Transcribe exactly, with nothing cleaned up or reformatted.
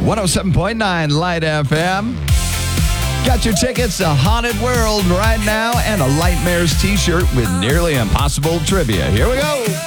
one oh seven point nine Light F M. Got your tickets to Haunted World right now and a Lightmares t-shirt with nearly impossible trivia. Here we go.